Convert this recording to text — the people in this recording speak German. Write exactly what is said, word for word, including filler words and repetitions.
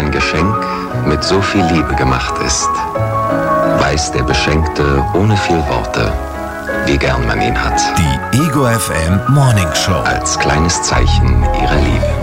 ein Geschenk mit so viel Liebe gemacht ist, weiß der Beschenkte ohne viel Worte, wie gern man ihn hat. Die Ego F M Morning Show. Als kleines Zeichen ihrer Liebe.